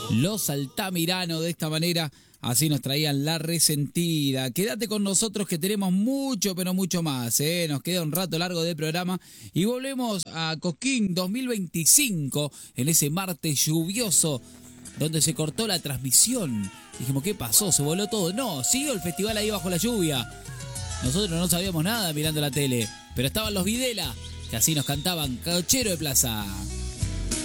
Los Altamirano de esta manera, así nos traían La Resentida. Quédate con nosotros que tenemos mucho, pero mucho más, ¿eh? Nos queda un rato largo de programa y volvemos a Cosquín 2025 en ese martes lluvioso donde se cortó la transmisión. Dijimos, ¿qué pasó? ¿Se voló todo? No, siguió el festival ahí bajo la lluvia. Nosotros no sabíamos nada mirando la tele, pero estaban los Videla, que así nos cantaban Cochero de Plaza.